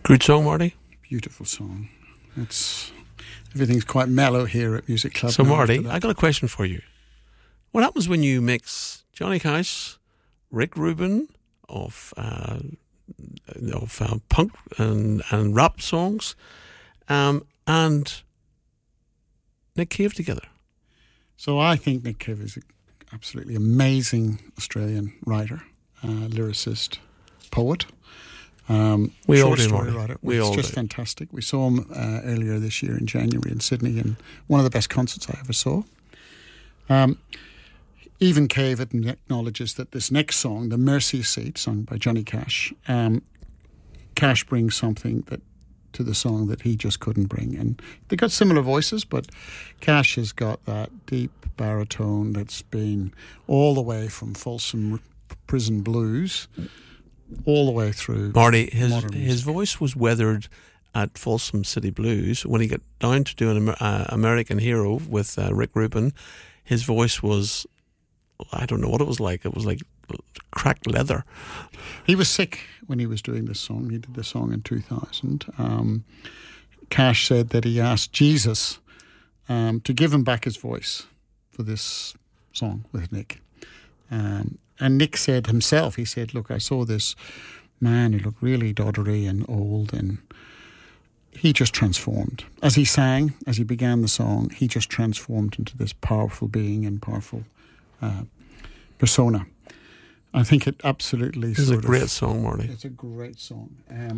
Good song, Marty. Beautiful song. Everything's quite mellow here at Music Club. So, Marty, I got a question for you. What happens when you mix Johnny Cash, Rick Rubin of punk and rap songs, and Nick Cave together? So I think Nick Cave is an absolutely amazing Australian writer, lyricist, poet. We all do, story Marty. writer. We It's all just do. fantastic. We saw him earlier this year in January in Sydney, and one of the best concerts I ever saw. Even Cave acknowledges that this next song, The Mercy Seat, sung by Johnny Cash, Cash brings something to the song that he just couldn't bring. And they got similar voices, but Cash has got that deep baritone that's been all the way from Folsom Prison Blues all the way through. Marty, his voice was weathered at Folsom City Blues. When he got down to do an American Hero with Rick Rubin, his voice was, I don't know what it was like. It was like cracked leather. He was sick when he was doing this song. He did the song in 2000. Cash said that he asked Jesus to give him back his voice for this song with Nick. And Nick said himself, he said, look, I saw this man who looked really doddery and old, and he just transformed. As he sang, as he began the song, he just transformed into this powerful being and powerful persona. I think it absolutely... It's a great song, Marty. It's a great song.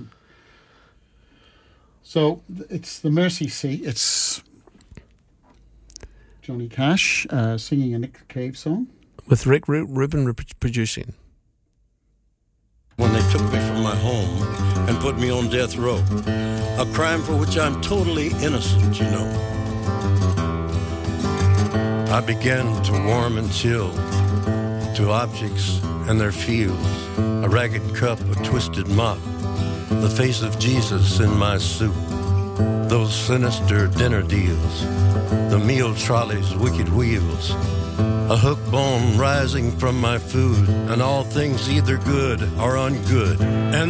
So it's The Mercy Seat. It's Johnny Cash singing a Nick Cave song. With Rick Rubin producing. When they took me from my home and put me on death row, a crime for which I'm totally innocent, you know. I began to warm and chill to objects and their feels, a ragged cup, a twisted mop, the face of Jesus in my soup, those sinister dinner deals, the meal trolley's wicked wheels, a hook bone rising from my food, and all things either good or ungood. And